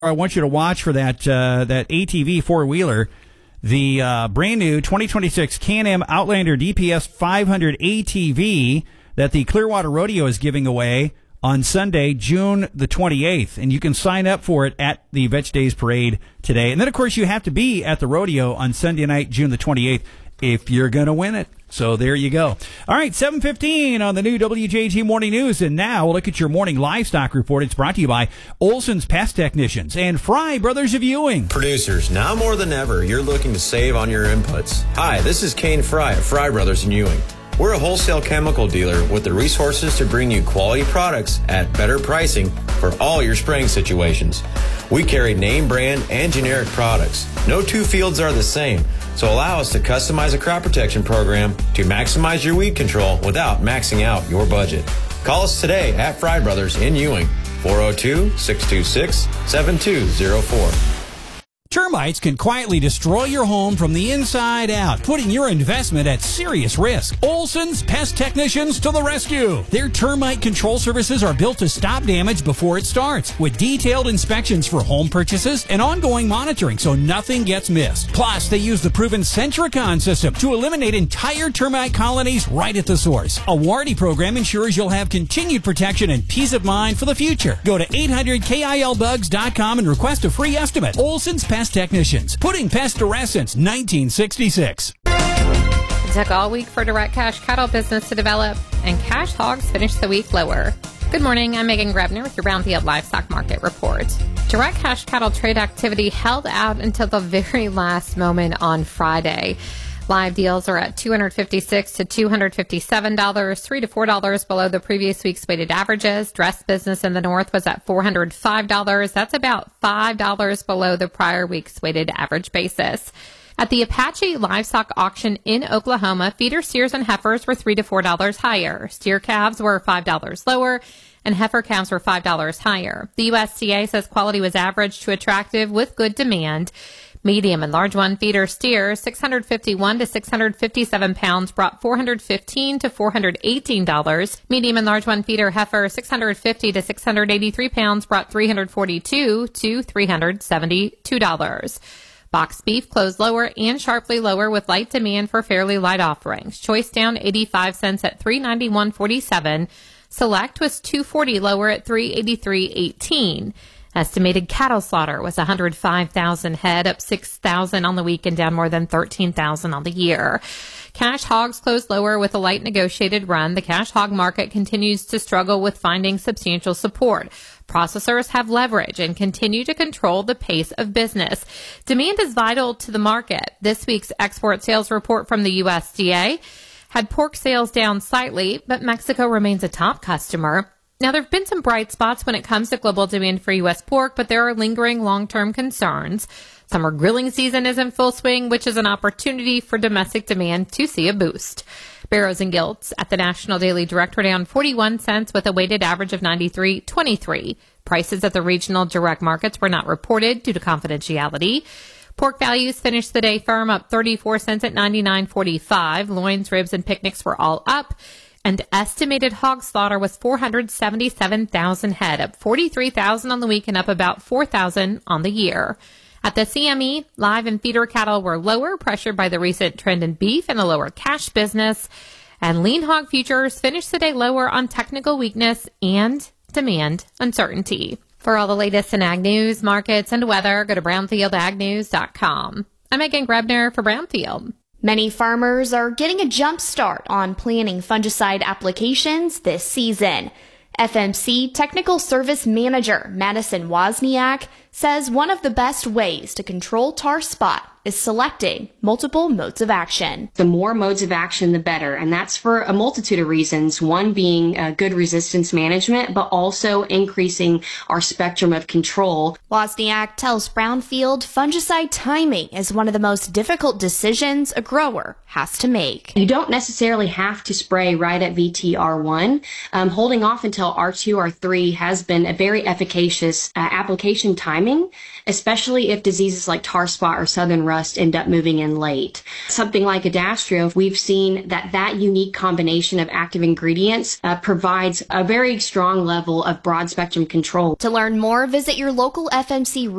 I want you to watch for that ATV four-wheeler, the brand new 2026 Can-Am Outlander DPS 500 ATV that the Clearwater Rodeo is giving away on Sunday, June the 28th. And you can sign up for it at the Vetch Days Parade today. And then, of course, you have to be at the rodeo on Sunday night, June the 28th, if you're going to win it. So there you go. All right, 7:15 on the new WJG Morning News. And now we'll look at your morning livestock report. It's brought to you by Olson's Pest Technicians and Fry Brothers of Ewing. Producers, now more than ever, you're looking to save on your inputs. Hi, this is Kane Fry at Fry Brothers in Ewing. We're a wholesale chemical dealer with the resources to bring you quality products at better pricing for all your spraying situations. We carry name brand and generic products. No two fields are the same, so allow us to customize a crop protection program to maximize your weed control without maxing out your budget. Call us today at Fry Brothers in Ewing, 402-626-7204. Termites can quietly destroy your home from the inside out, putting your investment at serious risk. Olson's Pest Technicians to the rescue. Their termite control services are built to stop damage before it starts, with detailed inspections for home purchases and ongoing monitoring so nothing gets missed. Plus, they use the proven Centricon system to eliminate entire termite colonies right at the source. A warranty program ensures you'll have continued protection and peace of mind for the future. Go to 800KILbugs.com and request a free estimate. Olson's Pest Technicians, putting pests to rest since 1966. It took all week for direct cash cattle business to develop, and cash hogs finished the week lower. Good morning, I'm Megan Grebner with your Brownfield Livestock Market Report. Direct cash cattle trade activity held out until the very last moment on Friday. Live deals are at $256 to $257, $3 to $4 below the previous week's weighted averages. Dress business in the north was at $405. That's about $5 below the prior week's weighted average basis. At the Apache Livestock Auction in Oklahoma, feeder steers and heifers were $3 to $4 higher. Steer calves were $5 lower, and heifer calves were $5 higher. The USDA says quality was average to attractive with good demand. Medium and large one feeder steers, 651 to 657 pounds, brought $415 to $418. Medium and large one feeder heifer, 650 to 683 pounds, brought $342 to $372. Box beef closed lower and sharply lower with light demand for fairly light offerings. Choice down 85 cents at $391.47. Select was $240 lower at $383.18. Estimated cattle slaughter was 105,000 head, up 6,000 on the week and down more than 13,000 on the year. Cash hogs closed lower with a light negotiated run. The cash hog market continues to struggle with finding substantial support. Processors have leverage and continue to control the pace of business. Demand is vital to the market. This week's export sales report from the USDA had pork sales down slightly, but Mexico remains a top customer. Now, there have been some bright spots when it comes to global demand for U.S. pork, but there are lingering long-term concerns. Summer grilling season is in full swing, which is an opportunity for domestic demand to see a boost. Barrows and Gilts at the National Daily Direct were down 41 cents with a weighted average of 93.23. Prices at the regional direct markets were not reported due to confidentiality. Pork values finished the day firm, up 34 cents at 99.45. Loins, ribs, and picnics were all up. And estimated hog slaughter was 477,000 head, up 43,000 on the week and up about 4,000 on the year. At the CME, live and feeder cattle were lower, pressured by the recent trend in beef and a lower cash business. And lean hog futures finished the day lower on technical weakness and demand uncertainty. For all the latest in ag news, markets, and weather, go to BrownfieldAgNews.com. I'm Megan Grebner for Brownfield. Many farmers are getting a jump start on planning fungicide applications this season. FMC Technical Service Manager Madison Wozniak says one of the best ways to control tar spot is selecting multiple modes of action. The more modes of action, the better. And that's for a multitude of reasons. One being good resistance management, but also increasing our spectrum of control. Wozniak tells Brownfield fungicide timing is one of the most difficult decisions a grower has to make. You don't necessarily have to spray right at VTR1. Holding off until R2, R3 has been a very efficacious application timing, especially if diseases like tar spot or southern rust end up moving in late. Something like Adastrio, we've seen that unique combination of active ingredients provides a very strong level of broad spectrum control. To learn more, visit your local FMC